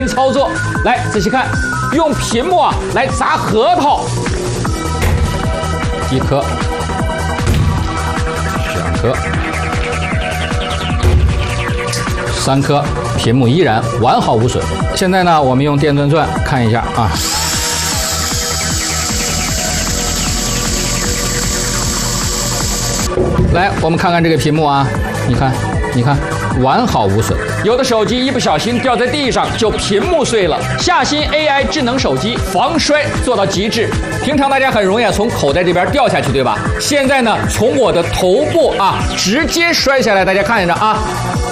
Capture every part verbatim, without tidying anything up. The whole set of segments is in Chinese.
操作。来，仔细看，用屏幕啊来砸核桃，一颗，两颗，三颗，屏幕依然完好无损。现在呢，我们用电钻钻看一下啊。 来，我们看看这个屏幕啊，你看，你看，完好无损。有的手机一不小心掉在地上，就屏幕碎了。夏新 A I 智能手机防摔做到极致。平常大家很容易从口袋这边掉下去，对吧？现在呢，从我的头部啊直接摔下来，大家看着啊，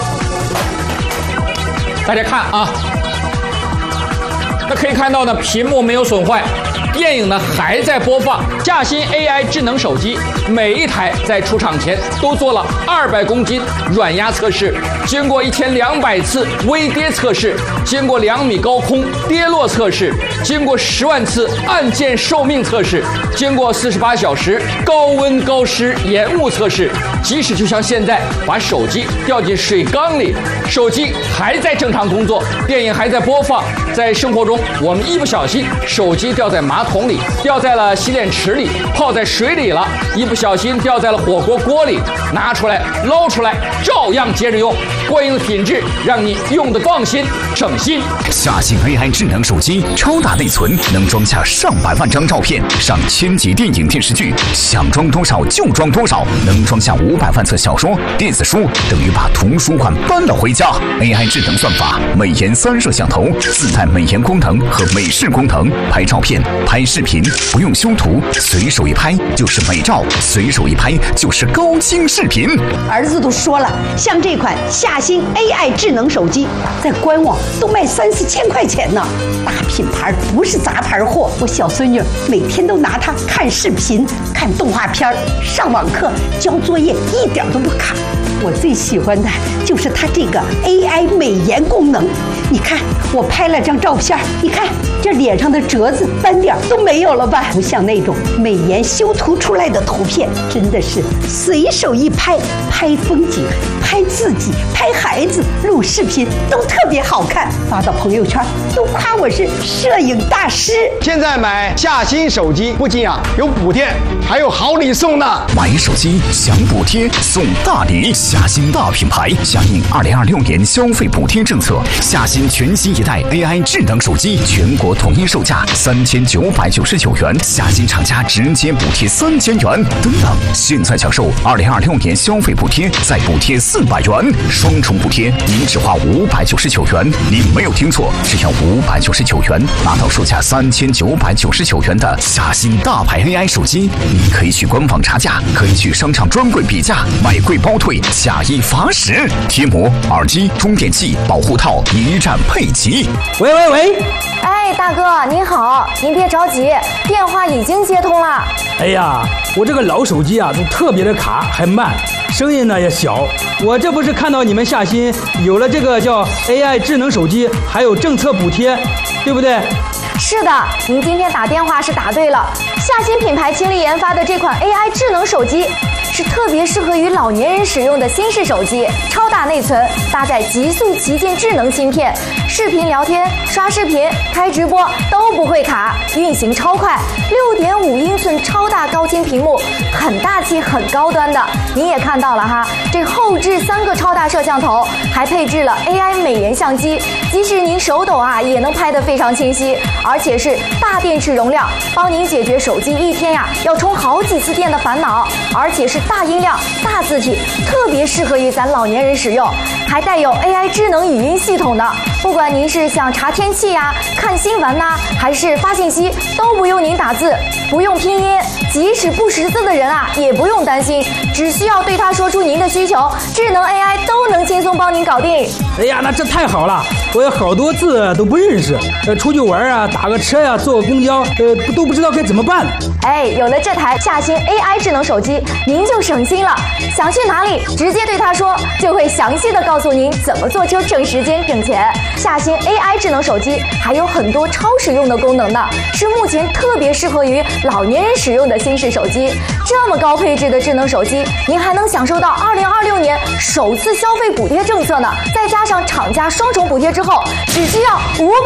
大家看啊，那可以看到呢，屏幕没有损坏。 电影呢还在播放，夏新 A I 智能手机每一台在出厂前都做了二百公斤软压测试，经过一千两百次微跌测试，经过两米高空跌落测试，经过十万次按键寿命测试，经过四十八小时高温高湿延误测试，即使就像现在把手机掉进水缸里，手机还在正常工作，电影还在播放，在生活中我们一不小心手机掉在马桶。 桶里掉在了洗脸池里，泡在水里了，一不小心掉在了火锅锅里，拿出来捞出来，照样接着用，过硬的品质让你用的放心，省心。 夏新 A I 智能手机超大内存，能装下上百万张照片，上千集电影电视剧，想装多少就装多少，能装下五百万册小说、电子书，等于把图书馆搬了回家。A I 智能算法，美颜三摄像头，自带美颜功能和美视功能，拍照片、拍。 视频不用修图，随手一拍就是美照，随手一拍就是高清视频。 儿子都说了，像这款夏新 A I 智能手机，在官网都卖三四千块钱呢，大品牌不是杂牌货。我小孙女每天都拿它看视频、看动画片、上网课、交作业，一点都不卡。我最喜欢的就是它这个 A I 美颜功能。你看，我拍了张照片，你看这脸上的褶子、斑点都没有了吧？不像那种美颜修图出来的图片，真的是随手一拍，拍风景、拍自己、拍孩子、录视频都特别好看，发到朋友圈都夸我是摄影大师。 现在买夏新手机不仅啊有补贴，还有好礼送呢。 买手机享补贴送大礼，夏新大品牌响应二零二六年消费补贴政策，夏新全新一代 A I 智能手机全国统一售价三千九百九十九元，夏新厂家直接补贴三千元。等等，现在享受二零二六年消费补贴，再补贴四百元，双重补贴，您只花五百九十九元。您没有听错，只要五百九十九元，拿到售价三千九百九十九元的夏新大牌 A I 手机。您可以去官网查价，可以去商场专柜比价，买贵包退，下一罚十。贴膜、耳机、充电器、保护套一站配齐。 喂喂喂！ 哎，大哥您好，您别着急，电话已经接通了。 哎呀，我这个老手机啊，都特别的卡，还慢，声音呢也小。我这不是看到你们夏新有了这个叫 A I 智能手机，还有政策补贴，对不对？ 是的，您今天打电话是打对了。夏新品牌倾力研发的这款 A I 智能手机，是特别适合于老年人使用的新式手机，超大内存，搭载极速旗舰智能芯片，视频聊天、刷视频、开直播都不会卡，运行超快。六点五英寸超大高清屏幕，很大气、很高端的。您也看到了哈，这后置三个超大摄像头，还配置了 A I 美颜相机，即使您手抖啊，也能拍得非常清晰。而且是大电池容量，帮您解决手机一天呀要充好几次电的烦恼。而且是大音量、大字体，特别适合于咱老年人使用。还带有 A I 智能语音系统的，不管您是想查天气呀、看新闻呐、还是发信息，都不用您打字，不用拼音，即使不识字的人啊，也不用担心，只需要对他说出您的需求，智能 A I 都能轻松帮您搞定。 哎呀，那这太好了！我有好多字都不认识，呃，出去玩啊，打个车呀、坐个公交，呃，都不知道该怎么办。 哎，有了这台夏新 A I 智能手机，您就省心了。想去哪里，直接对他说，就会详细的告诉您怎么坐车省时间省钱。夏新 A I 智能手机还有很多超实用的功能呢，是目前特别适合于老年人使用的新式手机。这么高配置的智能手机，您还能享受到二零二六年首次消费补贴政策呢，再加上厂家双重补贴之后，只需要五百。